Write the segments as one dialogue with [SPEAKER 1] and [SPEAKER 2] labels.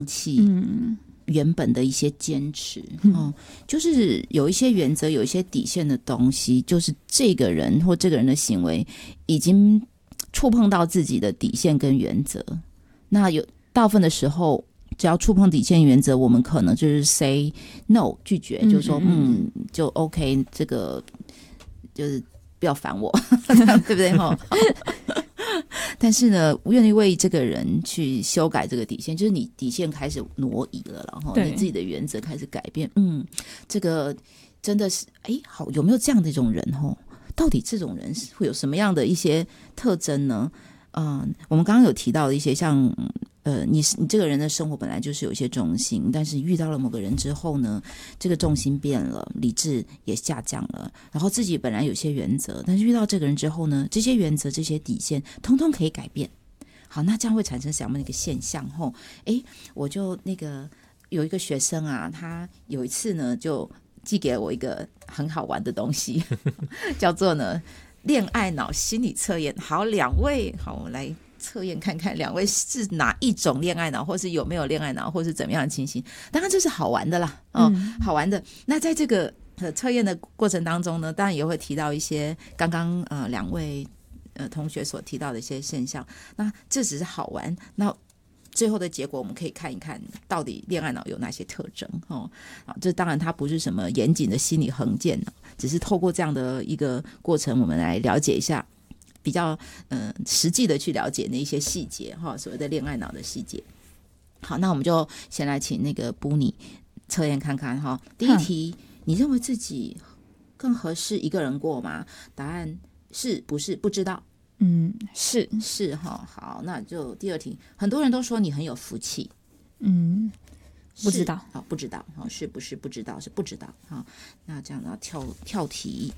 [SPEAKER 1] 弃原本的一些坚持，就是有一些原则有一些底线的东西，就是这个人或这个人的行为已经触碰到自己的底线跟原则，那有大部分的时候只要触碰底线原则，我们可能就是 say no 拒绝，就是说就 OK， 这个就是不要烦我对不对但是呢愿意为这个人去修改这个底线，就是你底线开始挪移了，然后你自己的原则开始改变，这个真的是好，有没有这样的一种人到底这种人会有什么样的一些特征呢？我们刚刚有提到的一些像你这个人的生活本来就是有一些重心，但是遇到了某个人之后呢，这个重心变了，理智也下降了，然后自己本来有些原则，但是遇到这个人之后呢，这些原则这些底线通通可以改变。好，那这样会产生什么样的一个现象？我就那个有一个学生啊，他有一次呢就寄给我一个很好玩的东西叫做呢恋爱脑心理测验。好，两位，好，我来测验看看两位是哪一种恋爱脑，或是有没有恋爱脑，或是怎么样的情形。当然这是好玩的啦，好玩的。那在这个测验的过程当中呢，当然也会提到一些刚刚两位同学所提到的一些现象，那这只是好玩，那最后的结果我们可以看一看到底恋爱脑有哪些特征这当然它不是什么严谨的心理衡鉴，只是透过这样的一个过程，我们来了解一下比较实际的去了解那一些细节所谓的恋爱脑的细节。好，那我们就先来请那个布尼测验看看第一题，你认为自己更合适一个人过吗？答案是不是不知道？是好，那就第二题，很多人都说你很有福气。
[SPEAKER 2] 不知道。
[SPEAKER 1] 好，不知道是不是不知道？是不知道。好，那这样要跳题。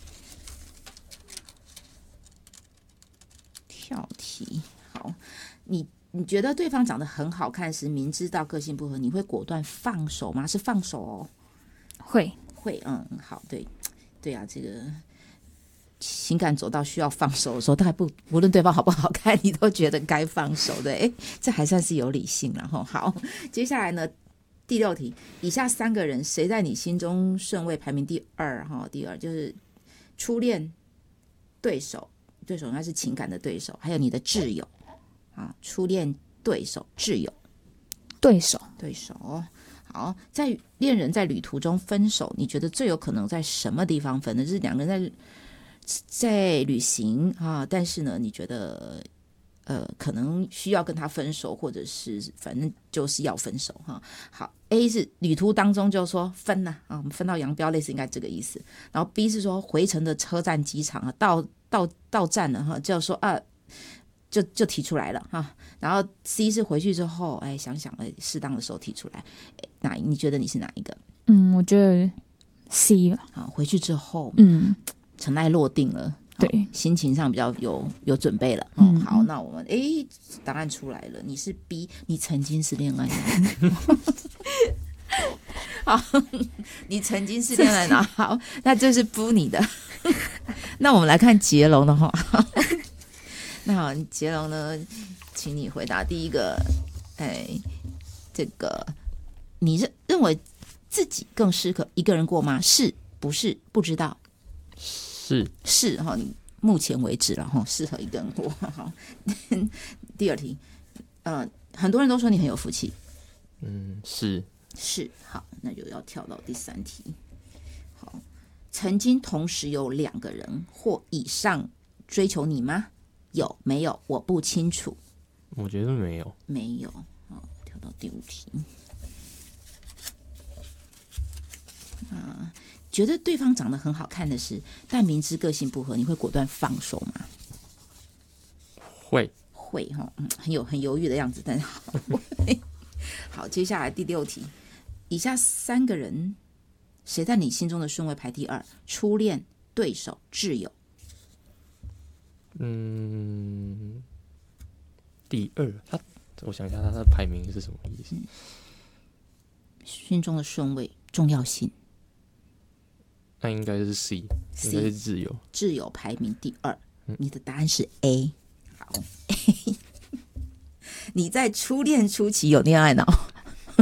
[SPEAKER 1] 好，你觉得对方长得很好看时，明知道个性不合，你会果断放手吗？是放手
[SPEAKER 2] 会，
[SPEAKER 1] 好，对啊，这个情感走到需要放手的时候，大概无论对方好不好看，你都觉得该放手的。这还算是有理性了。好，接下来呢，第六题，以下三个人谁在你心中顺位排名第二？第二就是初恋、对手应该是情感的对手，还有你的挚友初恋、对手、挚友。对手。好，在恋人在旅途中分手，你觉得最有可能在什么地方分呢？就是两个人在旅行但是呢，你觉得可能需要跟他分手，或者是反正就是要分手好 ，A 是旅途当中就说分我们分道扬镳，类似应该这个意思。然后 B 是说回程的车站机场到站了就说就提出来了然后 C 是回去之后想想适当的时候提出来。你觉得你是哪一个？
[SPEAKER 2] 我觉得 C
[SPEAKER 1] 回去之后尘埃落定了，
[SPEAKER 2] 对，
[SPEAKER 1] 心情上比较有准备了好，那我们答案出来了，你是 B， 你曾经是恋爱脑好，你曾经是恋爱脑好，那这是不你的那我们来看杰龙的那好，杰龙呢，请你回答第一个这个你认为自己更适合一个人过吗？是不是不知道？
[SPEAKER 3] 是
[SPEAKER 1] 你目前为止了适合一个人过好第二题很多人都说你很有福气。
[SPEAKER 3] 是
[SPEAKER 1] 好，那就要跳到第三题。好，曾经同时有两个人或以上追求你吗？有没有？我不清楚。
[SPEAKER 3] 我觉得没有。
[SPEAKER 1] 好，跳到第五题。觉得对方长得很好看的是，但明知个性不合，你会果断放手吗？
[SPEAKER 3] 会
[SPEAKER 1] 很犹豫的样子，但是好，接下来第六题，以下三个人谁在你心中的顺位排第二？初恋、对手、挚友。
[SPEAKER 3] 第二，我想一下他的排名是什么意思？
[SPEAKER 1] 心中的顺位重要性。
[SPEAKER 3] 那应该是 C， 应该是挚友。
[SPEAKER 1] 挚友排名第二，你的答案是 A。好，你在初恋初期有恋爱脑？